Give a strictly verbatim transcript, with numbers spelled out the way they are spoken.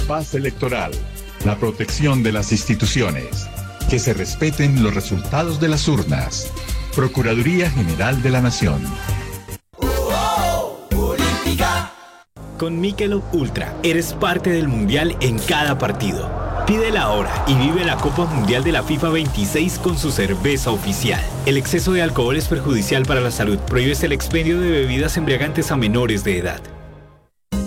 paz electoral, la protección de las instituciones, que se respeten los resultados de las urnas. Procuraduría General de la Nación. Con Michelob Ultra eres parte del Mundial en cada partido. Pídela ahora y vive la Copa Mundial de la FIFA veintiséis con su cerveza oficial. El exceso de alcohol es perjudicial para la salud. Prohíbes el expendio de bebidas embriagantes a menores de edad.